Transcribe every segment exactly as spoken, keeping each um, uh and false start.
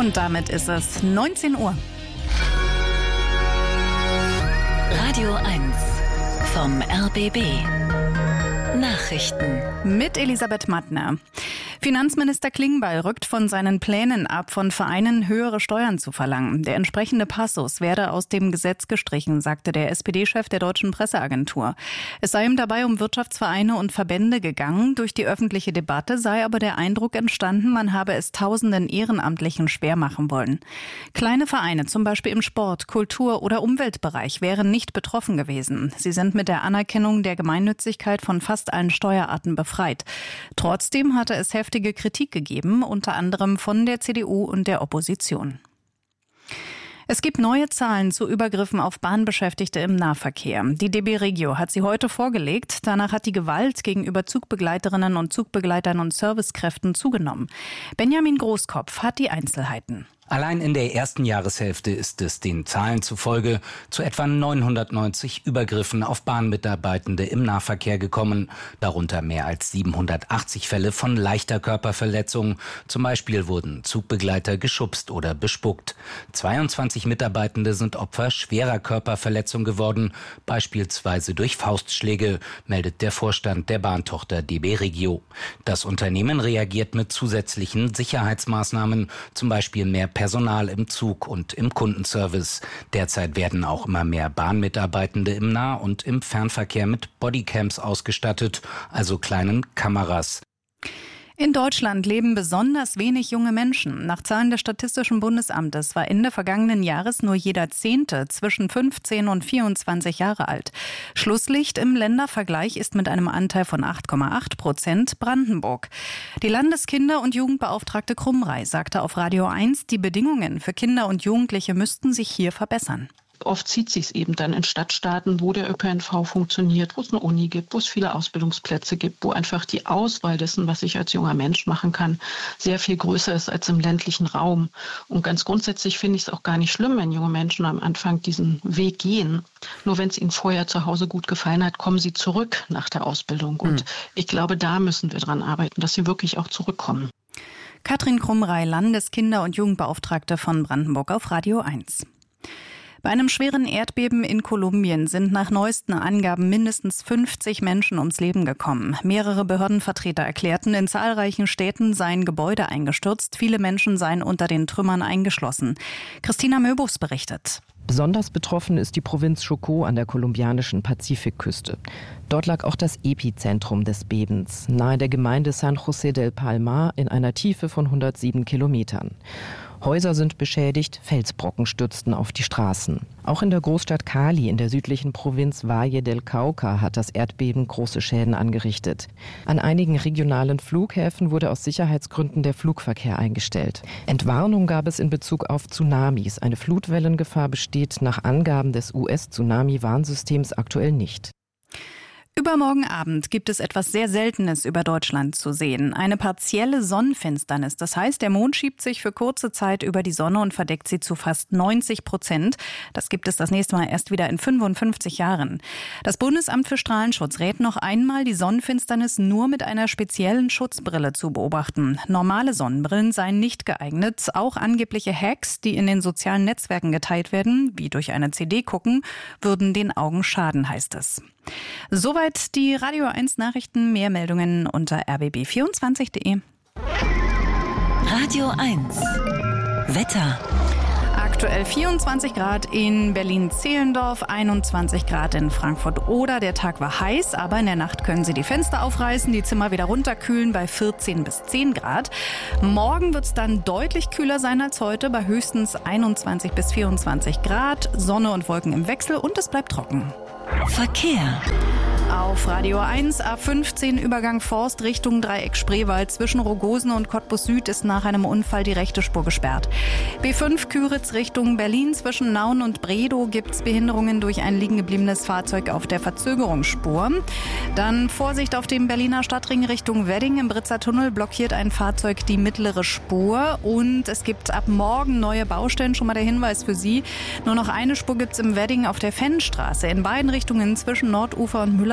Und damit ist es neunzehn Uhr. Radio eins vom R B B. Nachrichten mit Elisabeth Mattner. Finanzminister Klingbeil rückt von seinen Plänen ab, von Vereinen höhere Steuern zu verlangen. Der entsprechende Passus werde aus dem Gesetz gestrichen, sagte der S P D-Chef der Deutschen Presseagentur. Es sei ihm dabei um Wirtschaftsvereine und Verbände gegangen. Durch die öffentliche Debatte sei aber der Eindruck entstanden, man habe es tausenden Ehrenamtlichen schwer machen wollen. Kleine Vereine, zum Beispiel im Sport-, Kultur- oder Umweltbereich, wären nicht betroffen gewesen. Sie sind mit der Anerkennung der Gemeinnützigkeit von fast allen Steuerarten befreit. Trotzdem hatte es heftige Kritik gegeben, unter anderem von der C D U und der Opposition. Es gibt neue Zahlen zu Übergriffen auf Bahnbeschäftigte im Nahverkehr. Die D B Regio hat sie heute vorgelegt. Danach hat die Gewalt gegenüber Zugbegleiterinnen und Zugbegleitern und Servicekräften zugenommen. Benjamin Großkopf hat die Einzelheiten. Allein in der ersten Jahreshälfte ist es den Zahlen zufolge zu etwa neunhundertneunzig Übergriffen auf Bahnmitarbeitende im Nahverkehr gekommen, darunter mehr als siebenhundertachtzig Fälle von leichter Körperverletzung. Zum Beispiel wurden Zugbegleiter geschubst oder bespuckt. zweiundzwanzig Mitarbeitende sind Opfer schwerer Körperverletzung geworden, beispielsweise durch Faustschläge, meldet der Vorstand der Bahntochter D B Regio. Das Unternehmen reagiert mit zusätzlichen Sicherheitsmaßnahmen, zum Beispiel mehr Personal im Zug und im Kundenservice. Derzeit werden auch immer mehr Bahnmitarbeitende im Nah- und im Fernverkehr mit Bodycams ausgestattet, also kleinen Kameras. In Deutschland leben besonders wenig junge Menschen. Nach Zahlen des Statistischen Bundesamtes war Ende vergangenen Jahres nur jeder Zehnte zwischen fünfzehn und vierundzwanzig Jahre alt. Schlusslicht im Ländervergleich ist mit einem Anteil von acht Komma acht Prozent Brandenburg. Die Landeskinder- und Jugendbeauftragte Krumrei sagte auf Radio eins, die Bedingungen für Kinder und Jugendliche müssten sich hier verbessern. Oft zieht sich eben dann in Stadtstaaten, wo der Ö P N V funktioniert, wo es eine Uni gibt, wo es viele Ausbildungsplätze gibt, wo einfach die Auswahl dessen, was ich als junger Mensch machen kann, sehr viel größer ist als im ländlichen Raum. Und ganz grundsätzlich finde ich es auch gar nicht schlimm, wenn junge Menschen am Anfang diesen Weg gehen. Nur wenn es ihnen vorher zu Hause gut gefallen hat, kommen sie zurück nach der Ausbildung. Und mhm. ich glaube, da müssen wir dran arbeiten, dass sie wirklich auch zurückkommen. Katrin Krumrei, Landeskinder- und Jugendbeauftragte von Brandenburg auf Radio eins. Bei einem schweren Erdbeben in Kolumbien sind nach neuesten Angaben mindestens fünfzig Menschen ums Leben gekommen. Mehrere Behördenvertreter erklärten, in zahlreichen Städten seien Gebäude eingestürzt. Viele Menschen seien unter den Trümmern eingeschlossen. Christina Möbus berichtet. Besonders betroffen ist die Provinz Chocó an der kolumbianischen Pazifikküste. Dort lag auch das Epizentrum des Bebens, nahe der Gemeinde San José del Palmar in einer Tiefe von hundertsieben Kilometern. Häuser sind beschädigt, Felsbrocken stürzten auf die Straßen. Auch in der Großstadt Cali in der südlichen Provinz Valle del Cauca hat das Erdbeben große Schäden angerichtet. An einigen regionalen Flughäfen wurde aus Sicherheitsgründen der Flugverkehr eingestellt. Entwarnung gab es in Bezug auf Tsunamis. Eine Flutwellengefahr besteht nach Angaben des U S-Tsunami-Warnsystems aktuell nicht. Übermorgen Abend gibt es etwas sehr Seltenes über Deutschland zu sehen. Eine partielle Sonnenfinsternis. Das heißt, der Mond schiebt sich für kurze Zeit über die Sonne und verdeckt sie zu fast neunzig Prozent. Das gibt es das nächste Mal erst wieder in fünfundfünfzig Jahren. Das Bundesamt für Strahlenschutz rät noch einmal, die Sonnenfinsternis nur mit einer speziellen Schutzbrille zu beobachten. Normale Sonnenbrillen seien nicht geeignet. Auch angebliche Hacks, die in den sozialen Netzwerken geteilt werden, wie durch eine C D gucken, würden den Augen schaden, heißt es. Soweit die Radio eins Nachrichten. Mehr Meldungen unter r b b vierundzwanzig punkt d e. Radio eins Wetter. Aktuell vierundzwanzig Grad in Berlin-Zehlendorf, einundzwanzig Grad in Frankfurt-Oder. Der Tag war heiß, aber in der Nacht können Sie die Fenster aufreißen, die Zimmer wieder runterkühlen bei vierzehn bis zehn Grad. Morgen wird es dann deutlich kühler sein als heute, bei höchstens einundzwanzig bis vierundzwanzig Grad. Sonne und Wolken im Wechsel und es bleibt trocken. Verkehr. Auf Radio eins, A fünfzehn Übergang Forst Richtung Dreieck Spreewald. Zwischen Rogosen und Cottbus Süd ist nach einem Unfall die rechte Spur gesperrt. B fünf Küritz Richtung Berlin. Zwischen Nauen und Bredow gibt es Behinderungen durch ein liegengebliebenes Fahrzeug auf der Verzögerungsspur. Dann Vorsicht auf dem Berliner Stadtring Richtung Wedding. Im Britzer Tunnel blockiert ein Fahrzeug die mittlere Spur. Und es gibt ab morgen neue Baustellen. Schon mal der Hinweis für Sie. Nur noch eine Spur gibt es im Wedding auf der Fennstraße. In beiden Richtungen zwischen Nordufer und Müller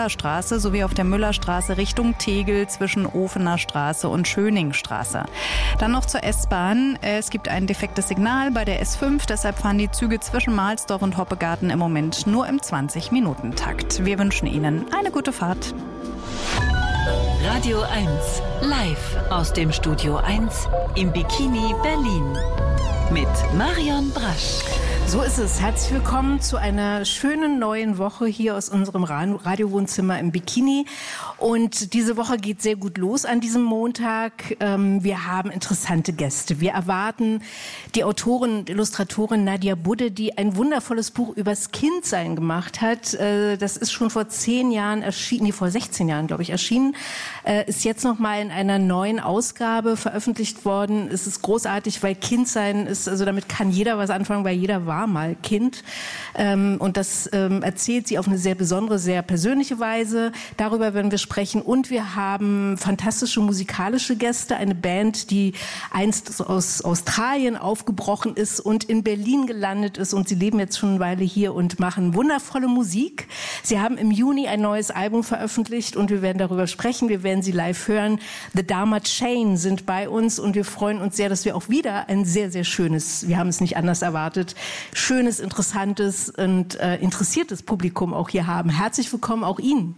Müllerstraße sowie auf der Müllerstraße Richtung Tegel zwischen Ofener Straße und Schöningstraße. Dann noch zur S-Bahn. Es gibt ein defektes Signal bei der S fünf, deshalb fahren die Züge zwischen Mahlsdorf und Hoppegarten im Moment nur im zwanzig-Minuten-Takt. Wir wünschen Ihnen eine gute Fahrt. Radio eins, live aus dem Studio eins im Bikini Berlin mit Marion Brasch. So ist es. Herzlich willkommen zu einer schönen neuen Woche hier aus unserem Radiowohnzimmer im Bikini. Und diese Woche geht sehr gut los an diesem Montag. Wir haben interessante Gäste. Wir erwarten die Autorin und Illustratorin Nadja Budde, die ein wundervolles Buch übers Kindsein gemacht hat. Das ist schon vor zehn Jahren erschienen, nee, vor sechzehn Jahren, glaube ich, erschienen. Ist jetzt noch mal in einer neuen Ausgabe veröffentlicht worden. Es ist großartig, weil Kindsein ist, also damit kann jeder was anfangen, weil jeder war mal Kind. Und das erzählt sie auf eine sehr besondere, sehr persönliche Weise. Darüber werden wir sprechen. Und wir haben fantastische musikalische Gäste. Eine Band, die einst aus Australien aufgebrochen ist und in Berlin gelandet ist. Und sie leben jetzt schon eine Weile hier und machen wundervolle Musik. Sie haben im Juni ein neues Album veröffentlicht und wir werden darüber sprechen. Wir werden sie live hören. The Dharma Chain sind bei uns und wir freuen uns sehr, dass wir auch wieder ein sehr, sehr schönes, wir haben es nicht anders erwartet, schönes, interessantes und äh, interessiertes Publikum auch hier haben. Herzlich willkommen auch Ihnen.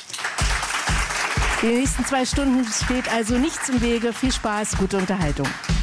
Die nächsten zwei Stunden steht also nichts im Wege. Viel Spaß, gute Unterhaltung.